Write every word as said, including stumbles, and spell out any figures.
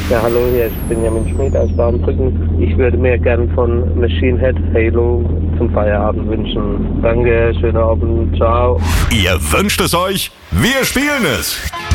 Ja, hallo, hier ist Benjamin Schmid aus Baumbrücken. Ich würde mir gern von Machine Head Halo zum Feierabend wünschen. Danke, schönen Abend, ciao. Ihr wünscht es euch, wir spielen es.